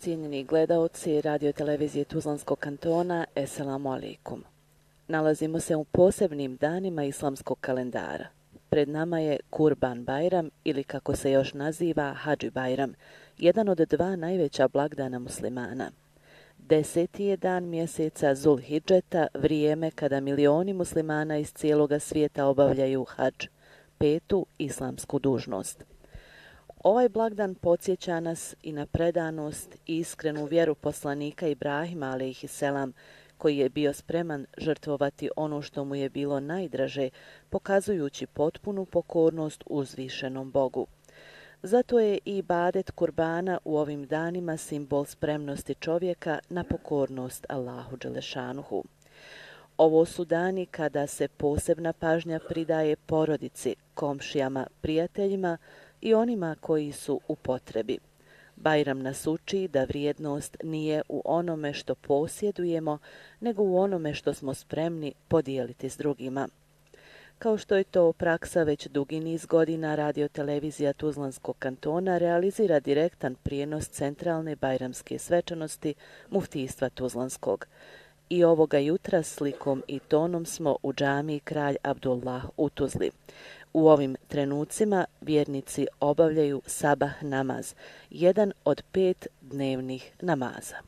cijenjeni gledaoci radio televizije Tuzlanskog kantona, Esselamu alaikum. Nalazimo se u posebnim danima islamskog kalendara. Pred nama je Kurban Bajram ili kako se još naziva Hadži Bajram, jedan od dva najveća blagdana muslimana. 10. je dan mjeseca Zulhidžeta, vrijeme kada milioni muslimana iz cijeloga svijeta obavljaju hadž, petu islamsku dužnost. Ovaj blagdan podsjeća nas i na predanost i iskrenu vjeru poslanika Ibrahima alejhiselam, koji je bio spreman žrtvovati ono što mu je bilo najdraže, pokazujući potpunu pokornost uzvišenom Bogu. Zato je i ibadet kurbana u ovim danima simbol spremnosti čovjeka na pokornost Allahu dželešanuhu. Ovo su dani kada se posebna pažnja pridaje porodici, komšijama, prijateljima i onima koji su u potrebi. Bajram nas uči da vrijednost nije u onome što posjedujemo, nego u onome što smo spremni podijeliti s drugima. Kao što je to praksa već dugi niz godina, radio televizija Tuzlanskog kantona realizira direktan prijenos centralne bajramske svečanosti muftijstva Tuzlanskog. I ovoga jutra slikom i tonom smo u džamiji Kralj Abdullah u Tuzli. U ovim trenucima vjernici obavljaju sabah namaz, jedan od 5 dnevnih namaza.